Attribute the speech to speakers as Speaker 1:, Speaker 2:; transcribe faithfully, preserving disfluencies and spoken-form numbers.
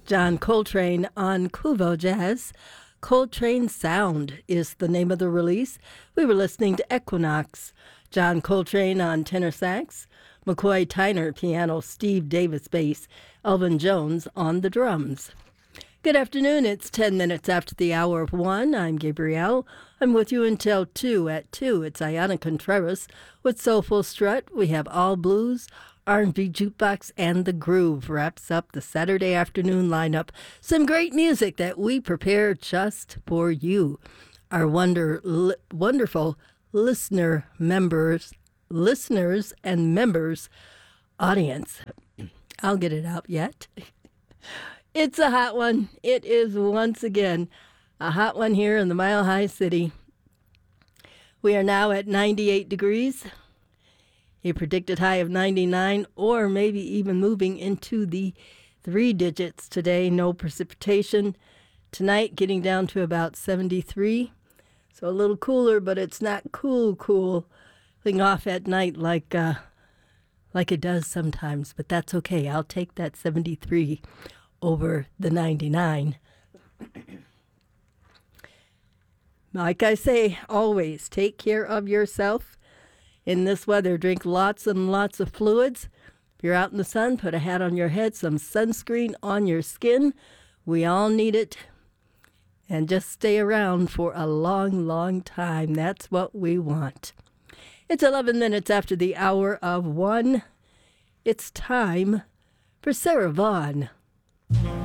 Speaker 1: John Coltrane on Kuvo Jazz. Coltrane Sound is the name of the release. We were listening to Equinox. John Coltrane on tenor sax, McCoy Tyner piano, Steve Davis bass, Elvin Jones on the drums. Good afternoon. It's ten minutes after the hour of one. I'm Gabrielle. I'm with you until two. At two, it's Ayana Contreras with Soulful Strut. We have All Blues, R and B Jukebox, and The Groove wraps up the Saturday afternoon lineup. Some great music that we prepare just for you, our wonder, li- wonderful listener members, listeners and members audience. I'll get it out yet. It's a hot one. It is once again a hot one here in the Mile High City. We are now at ninety-eight degrees. A predicted high of ninety-nine, or maybe even moving into the three digits today. No precipitation. Tonight getting down to about seventy-three. So a little cooler, but it's not cool, cool. Thing off at night like uh, like it does sometimes. But that's okay. I'll take that seventy-three over the ninety-nine. Like I say, always take care of yourself. In this weather, drink lots and lots of fluids. If you're out in the sun, put a hat on your head, some sunscreen on your skin. We all need it. And just stay around for a long, long time. That's what we want. It's eleven minutes after the hour of one. It's time for Sarah Vaughan.